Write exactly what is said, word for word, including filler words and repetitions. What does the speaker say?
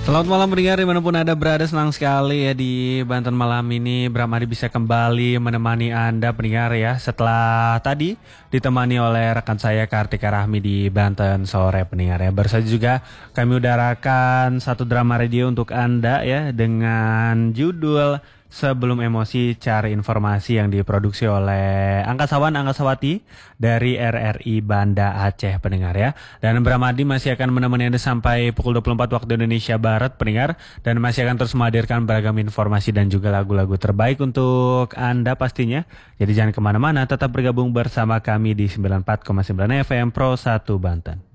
Selamat malam pendengar dimanapun Anda berada, senang sekali ya di Banten malam ini Bram Adi bisa kembali menemani Anda pendengar ya, setelah tadi ditemani oleh rekan saya Kartika Rahmi di Banten Sore pendengar ya. Baru saja juga kami udarakan satu drama radio untuk Anda ya dengan judul Sebelum Emosi, Cari Informasi yang diproduksi oleh angkasawan angkasawati dari R R I Banda Aceh pendengar ya. Dan Bram Adi masih akan menemani Anda sampai pukul dua puluh empat waktu Indonesia Barat pendengar, dan masih akan terus menghadirkan beragam informasi dan juga lagu-lagu terbaik untuk Anda pastinya. Jadi jangan kemana-mana, tetap bergabung bersama kami di sembilan puluh empat koma sembilan F M Pro satu Banten.